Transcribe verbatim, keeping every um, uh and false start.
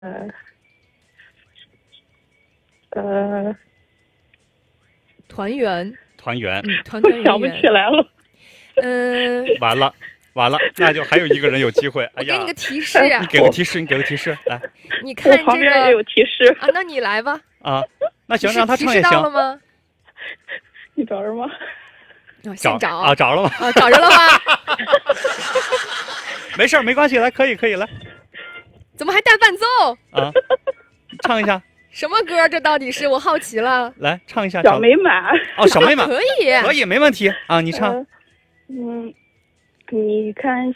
呃呃， 团圆， 团圆。 嗯，团我团想不圆圆。 起来了。 嗯、 完了，完了，那就还有一个人有机会。哎呀我给你个，提示， 你给个提示，你给个提示，来你我看这旁边也有个提示， 啊，那你来吧。 啊，那行， 提示让他提示唱也行。 到了吗？ 你找着吗？ 啊，现找啊，找了吗？ 啊，找着了吗？ 没事儿，没关系，来，可以，可以，来怎么还带伴奏？ 啊，唱一下， 什么歌？这到底是我好奇了。 来唱一下。 小美满。 哦，小妹妹可以， 可以，没问题啊，你唱。 呃嗯，你看